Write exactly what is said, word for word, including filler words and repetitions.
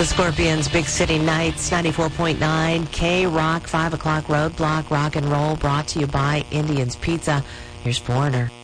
The Scorpions' Big City Nights, ninety-four point nine, K-Rock, five o'clock Roadblock, rock and roll, brought to you by Indians Pizza. Here's Foreigner.